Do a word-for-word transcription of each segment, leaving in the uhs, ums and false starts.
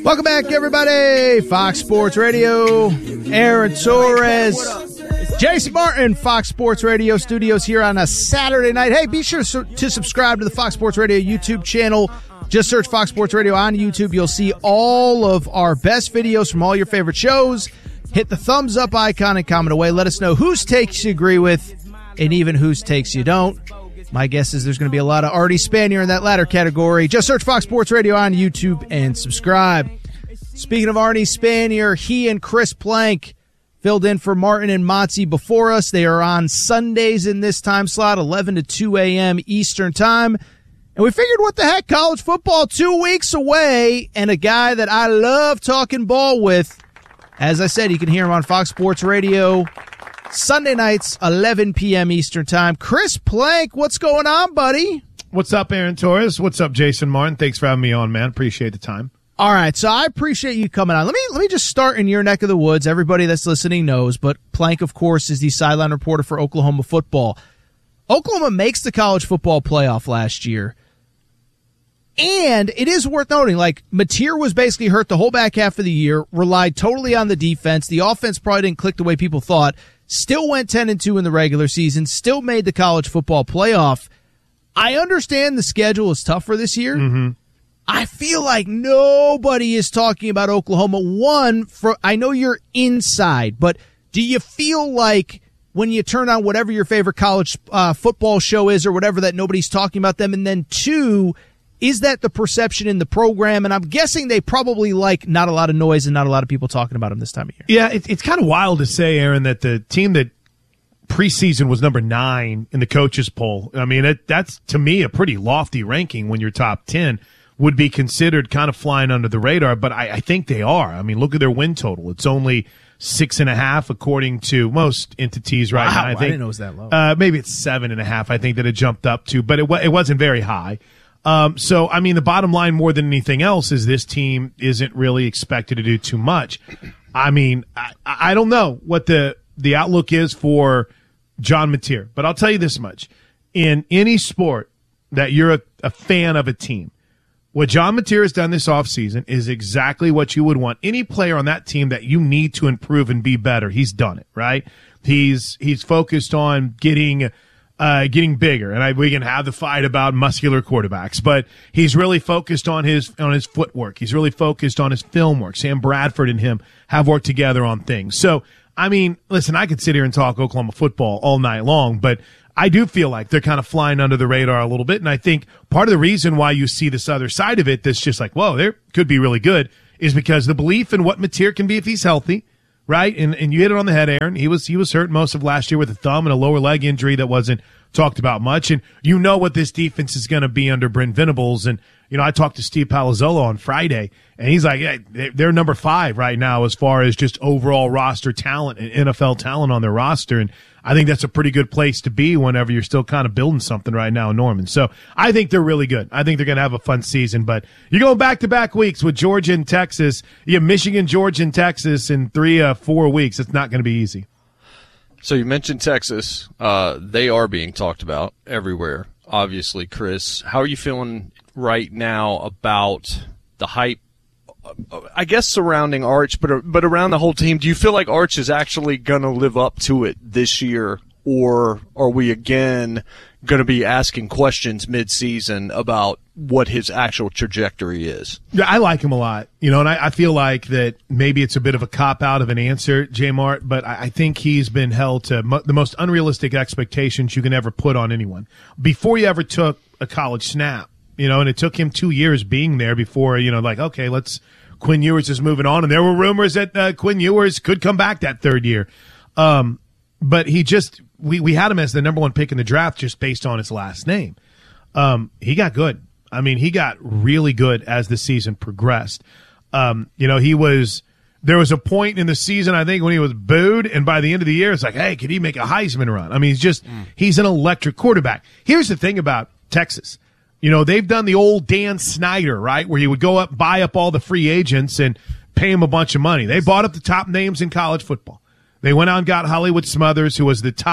Welcome back, everybody. Fox Sports Radio, Aaron Torres, Jason Martin, Fox Sports Radio studios here on a Saturday night. Hey, be sure to subscribe to the Fox Sports Radio YouTube channel. Just search Fox Sports Radio on YouTube. You'll see all of our best videos from all your favorite shows. Hit the thumbs up icon and comment away. Let us know whose takes you agree with and even whose takes you don't. My guess is there's going to be a lot of Artie Spanier in that latter category. Just search Fox Sports Radio on YouTube and subscribe. Speaking of Artie Spanier, he and Chris Plank filled in for Martin and Motzi before us. They are on Sundays in this time slot, eleven to two a.m. Eastern time. And we figured, what the heck, college football two weeks away, and a guy that I love talking ball with. As I said, you can hear him on Fox Sports Radio Sunday nights, eleven p.m. Eastern time. Chris Plank, what's going on, buddy? What's up, Aaron Torres? What's up, Jason Martin? Thanks for having me on, man. Appreciate the time. All right, so I appreciate you coming on. Let me let me just start in your neck of the woods. Everybody that's listening knows, but Plank, of course, is the sideline reporter for Oklahoma football. Oklahoma makes the college football playoff last year. And it is worth noting, like, Mateer was basically hurt the whole back half of the year, relied totally on the defense. The offense probably didn't click the way people thought. Still went ten and two in the regular season, still made the college football playoff. I understand the schedule is tougher this year. Mm-hmm. I feel like nobody is talking about Oklahoma. One, for I know you're inside, but do you feel like when you turn on whatever your favorite college uh, football show is or whatever that nobody's talking about them? And then two, is that the perception in the program? And I'm guessing they probably like not a lot of noise and not a lot of people talking about them this time of year. Yeah, it, it's kind of wild to say, Aaron, that the team that preseason was number nine in the coaches poll, I mean, it, that's, to me, a pretty lofty ranking when you're top ten, would be considered kind of flying under the radar, but I, I think they are. I mean, look at their win total. It's only six and a half according to most entities right wow, now. I, think, I didn't know it was that low. Uh, maybe it's seven and a half, I think, that it jumped up to, but it, it wasn't very high. Um, so, I mean, the bottom line more than anything else is this team isn't really expected to do too much. I mean, I, I don't know what the, the outlook is for John Mateer, but I'll tell you this much. In any sport that you're a, a fan of a team, what John Mateer has done this offseason is exactly what you would want. Any player on that team that you need to improve and be better, he's done it, right? He's he's focused on getting uh, getting bigger, and I, we can have the fight about muscular quarterbacks, but he's really focused on his on his footwork. He's really focused on his film work. Sam Bradford and him have worked together on things. So, I mean, listen, I could sit here and talk Oklahoma football all night long, but I do feel like they're kind of flying under the radar a little bit, and I think part of the reason why you see this other side of it that's just like, whoa, they could be really good, is because the belief in what Mateer can be if he's healthy, right? And and you hit it on the head, Aaron. He was he was hurt most of last year with a thumb and a lower leg injury that wasn't talked about much, and you know what this defense is going to be under Brent Venables. And you know, I talked to Steve Palazzolo on Friday, and he's like, hey, they're number five right now as far as just overall roster talent and N F L talent on their roster, and I think that's a pretty good place to be whenever you're still kind of building something right now in Norman. So I think they're really good. I think they're going to have a fun season, but you're going back-to-back weeks with Georgia and Texas. You have Michigan, Georgia, and Texas in three, uh, four weeks. It's not going to be easy. So you mentioned Texas. Uh, they are being talked about everywhere, obviously, Chris. How are you feeling right now about the hype, I guess, surrounding Arch, but but around the whole team? Do you feel like Arch is actually going to live up to it this year, or are we again going to be asking questions mid-season about what his actual trajectory is? Yeah, I like him a lot, you know, and I, I feel like that maybe it's a bit of a cop-out of an answer, J-Mart, but I, I think he's been held to mo- the most unrealistic expectations you can ever put on anyone. Before he ever took a college snap, you know, and it took him two years being there before, you know, like, okay, let's Quinn Ewers is moving on, and there were rumors that uh, Quinn Ewers could come back that third year. Um, but he just we, – we had him as the number one pick in the draft just based on his last name. Um, he got good. I mean, he got really good as the season progressed. Um, you know, he was – there was a point in the season, I think, when he was booed, and by the end of the year, it's like, hey, could he make a Heisman run? I mean, he's just mm. – he's an electric quarterback. Here's the thing about Texas. You know, they've done the old Dan Snyder, right, where he would go up, buy up all the free agents and pay him a bunch of money. They bought up the top names in college football. They went out and got Hollywood Smothers, who was the top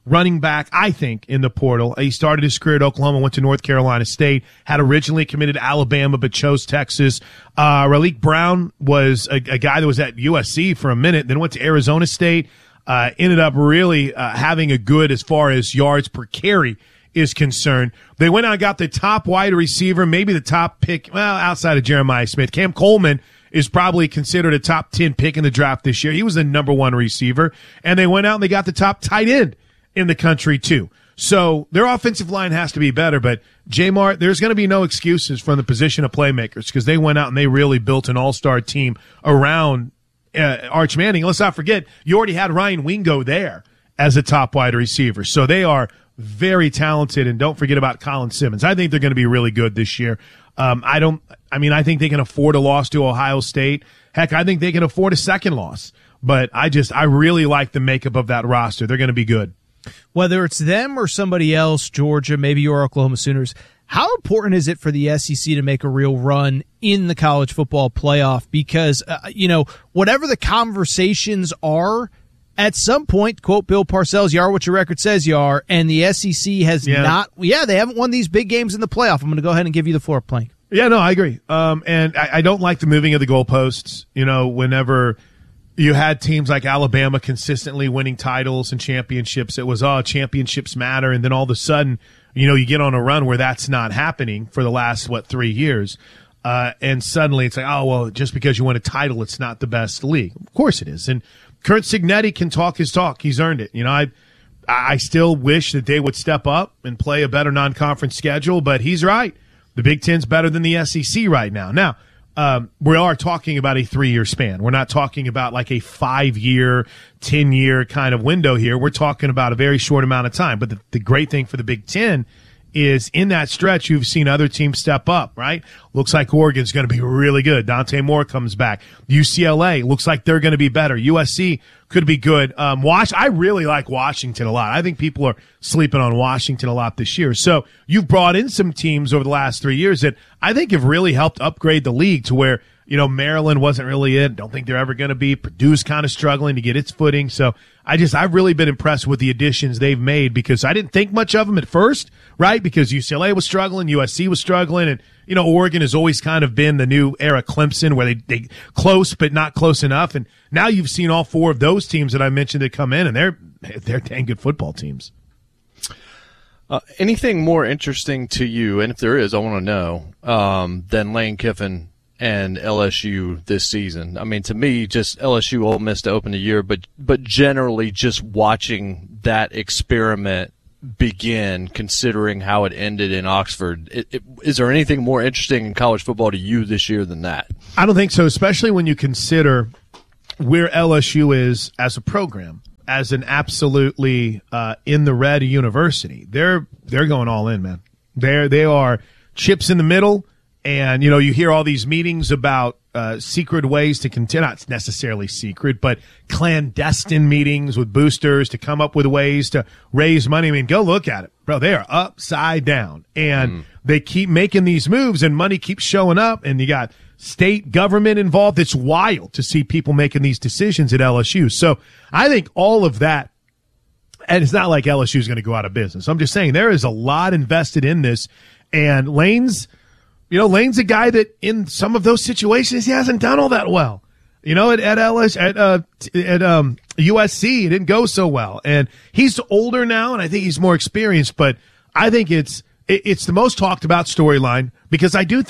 running back, I think, in the portal. He started his career at Oklahoma, went to North Carolina State, had originally committed to Alabama, but chose Texas. Uh, Raleek Brown was a, a guy that was at U S C for a minute, then went to Arizona State, uh, ended up really uh, having a good as far as yards per carry is concerned. They went out and got the top wide receiver, maybe the top pick, well, outside of Jeremiah Smith. Cam Coleman is probably considered a top ten pick in the draft this year. He was the number one receiver. And they went out and they got the top tight end in the country too. So their offensive line has to be better, but J-Mart, there's going to be no excuses from the position of playmakers because they went out and they really built an all-star team around uh, Arch Manning. Let's not forget, you already had Ryan Wingo there as a top wide receiver. So they are very talented, and don't forget about Colin Simmons. I think they're going to be really good this year. Um, I don't, I mean, I think they can afford a loss to Ohio State. Heck, I think they can afford a second loss, but I just, I really like the makeup of that roster. They're going to be good. Whether it's them or somebody else, Georgia, maybe your Oklahoma Sooners, how important is it for the S E C to make a real run in the college football playoff? Because, uh, you know, whatever the conversations are, at some point, quote Bill Parcells, you are what your record says you are, and the S E C has yeah. not, yeah, they haven't won these big games in the playoff. I'm going to go ahead and give you the floor, Plank. Yeah, no, I agree. Um, and I, I don't like the moving of the goalposts, you know, whenever you had teams like Alabama consistently winning titles and championships. It was, oh, championships matter. And then all of a sudden, you know, you get on a run where that's not happening for the last, what, three years. Uh, and suddenly it's like, oh, well, just because you win a title, it's not the best league. Of course it is. And Kurt Cignetti can talk his talk. He's earned it. You know, I, I still wish that they would step up and play a better non-conference schedule, but he's right. The Big Ten's better than the S E C right now. Now, Um, we are talking about a three-year span. We're not talking about like a five-year, ten-year kind of window here. We're talking about a very short amount of time. But the, the great thing for the Big Ten is in that stretch, you've seen other teams step up, right? Looks like Oregon's going to be really good. Dante Moore comes back. U C L A looks like they're going to be better. U S C could be good. Um, Wash, I really like Washington a lot. I think people are sleeping on Washington a lot this year. So you've brought in some teams over the last three years that I think have really helped upgrade the league to where, you know, Maryland wasn't really it. Don't think they're ever going to be. Purdue's kind of struggling to get its footing. So I just, I've really been impressed with the additions they've made because I didn't think much of them at first, right? Because U C L A was struggling, U S C was struggling, and, you know, Oregon has always kind of been the new era Clemson where they, they close but not close enough. And now you've seen all four of those teams that I mentioned that come in, and they're, they're dang good football teams. Uh, anything more interesting to you, and if there is, I want to know, um, than Lane Kiffin and L S U this season? I mean, to me, just L S U Ole Miss to open the year, but but generally just watching that experiment begin, considering how it ended in Oxford. It, it, is there anything more interesting in college football to you this year than that? I don't think so, especially when you consider where L S U is as a program, as an absolutely uh, in the red university. They're they're going all in, man. They're they are chips in the middle. And, you know, you hear all these meetings about uh, secret ways to continue, not necessarily secret, but clandestine meetings with boosters to come up with ways to raise money. I mean, go look at it, bro. They are upside down. And mm. they keep making these moves and money keeps showing up. And you got state government involved. It's wild to see people making these decisions at L S U. So I think all of that, and it's not like L S U is going to go out of business. I'm just saying there is a lot invested in this. And Lane's, You know, Lane's a guy that in some of those situations, he hasn't done all that well. You know, at, at L S, at, uh, at, um, U S C, it didn't go so well. And he's older now, and I think he's more experienced, but I think it's, it, it's the most talked about storyline because I do think